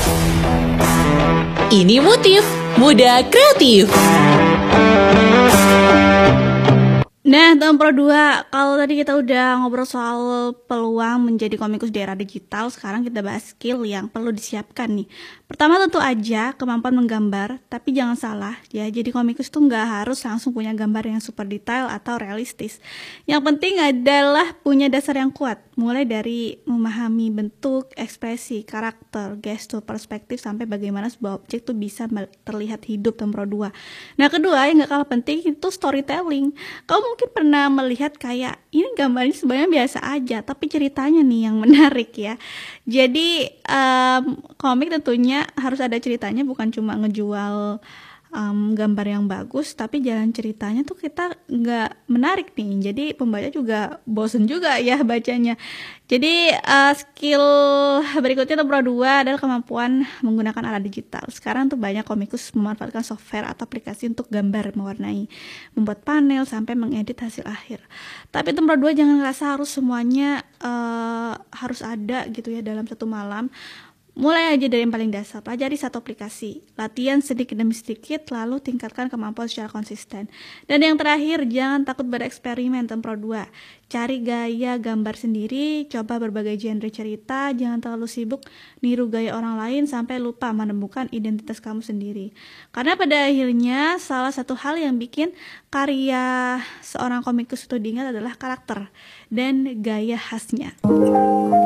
Ini Motif Muda Kreatif. Nah, Tempro 2, kalau tadi kita udah ngobrol soal peluang menjadi komikus di era digital, sekarang kita bahas skill yang perlu disiapkan nih. Pertama tentu aja kemampuan menggambar, tapi jangan salah ya, jadi komikus tuh nggak harus langsung punya gambar yang super detail atau realistis. Yang penting adalah punya dasar yang kuat, mulai dari memahami bentuk, ekspresi, karakter, gestur, perspektif, sampai bagaimana sebuah objek tuh bisa terlihat hidup. Tempro 2. Nah, kedua yang nggak kalah penting itu storytelling. Kamu mungkin pernah melihat kayak ini gambarnya sebenarnya biasa aja, tapi ceritanya nih yang menarik ya. Jadi komik tentunya harus ada ceritanya, bukan cuma ngejual gambar yang bagus, tapi jalan ceritanya tuh kita nggak menarik nih. Jadi pembaca juga bosen juga ya bacanya. Jadi skill berikutnya Tempro 2 adalah kemampuan menggunakan alat digital. Sekarang tuh banyak komikus memanfaatkan software atau aplikasi untuk gambar, mewarnai, membuat panel, sampai mengedit hasil akhir. Tapi Tempro 2 jangan ngerasa harus semuanya harus ada gitu ya dalam satu malam. Mulai aja dari yang paling dasar, pelajari satu aplikasi, latihan sedikit demi sedikit, lalu tingkatkan kemampuan secara konsisten. Dan yang terakhir, jangan takut bereksperimen. Tempro 2, cari gaya gambar sendiri, coba berbagai genre cerita, jangan terlalu sibuk niru gaya orang lain sampai lupa menemukan identitas kamu sendiri. Karena pada akhirnya salah satu hal yang bikin karya seorang komikus itu diingat adalah karakter dan gaya khasnya.